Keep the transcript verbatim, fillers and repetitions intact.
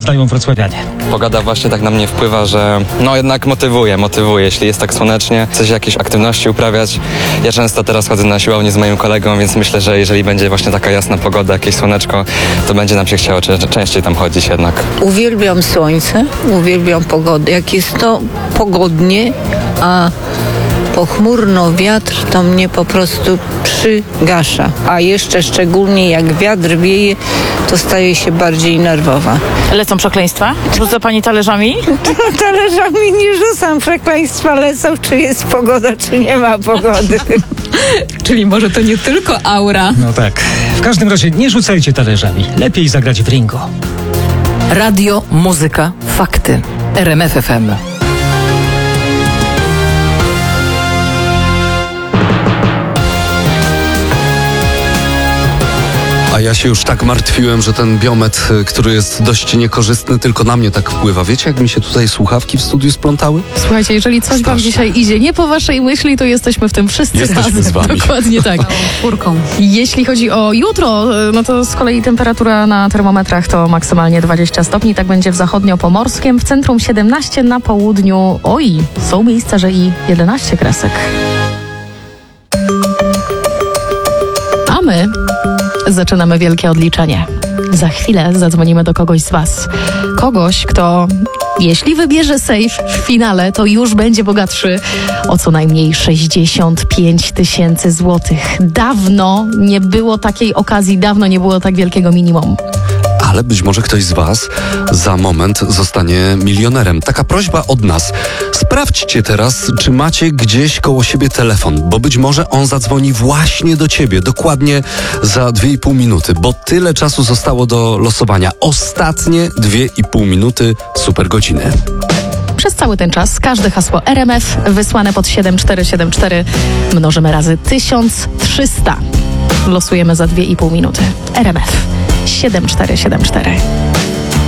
zdają wrocławianie? Pogoda właśnie tak na mnie wpływa, że no jednak motywuje, motywuje. Jeśli jest tak słonecznie, chce się jakieś aktywności uprawiać. Ja często teraz chodzę na siłownię z moim kolegą, więc myślę, że jeżeli będzie właśnie taka jasna pogoda, jakieś słoneczko, to będzie nam się chciało cze- częściej tam chodzić jednak. Uwielbiam słońce, uwielbiam pogodę. Jak jest to pogodnie, a pochmurno wiatr, to mnie po prostu przygasza. A jeszcze szczególnie jak wiatr wieje, to staje się bardziej nerwowa. Lecą przekleństwa? Rzuca pani talerzami? Talerzami nie rzucam, przekleństwa lecą, czy jest pogoda, czy nie ma pogody. Czyli może to nie tylko aura. No tak. W każdym razie nie rzucajcie talerzami. Lepiej zagrać w Ringo. Radio, muzyka, fakty. R M F F M. A ja się już tak martwiłem, że ten biometr, który jest dość niekorzystny, tylko na mnie tak wpływa. Wiecie, jak mi się tutaj słuchawki w studiu splątały? Słuchajcie, jeżeli coś wam Strasznie. dzisiaj idzie nie po waszej myśli, to jesteśmy w tym wszyscy Jesteśmy razem. z wami. Dokładnie tak. Czwórką. Jeśli chodzi o jutro, no to z kolei temperatura na termometrach to maksymalnie dwadzieścia stopni. Tak będzie w zachodnio-pomorskiem, w centrum siedemnaście, na południu, oj, są miejsca, że i jedenaście kresek. A my zaczynamy wielkie odliczenie. Za chwilę zadzwonimy do kogoś z was. Kogoś, kto jeśli wybierze safe w finale, to już będzie bogatszy o co najmniej sześćdziesiąt pięć tysięcy złotych. Dawno nie było takiej okazji, dawno nie było tak wielkiego minimum. Ale być może ktoś z was za moment zostanie milionerem. Taka prośba od nas. Sprawdźcie teraz, czy macie gdzieś koło siebie telefon, bo być może on zadzwoni właśnie do ciebie, dokładnie za dwie i pół minuty, bo tyle czasu zostało do losowania. Ostatnie dwie i pół minuty super godziny. Przez cały ten czas każde hasło R M F wysłane pod siedem cztery siedem cztery mnożymy razy tysiąc trzysta. Losujemy za dwie i pół minuty. R M F siedem cztery siedem cztery.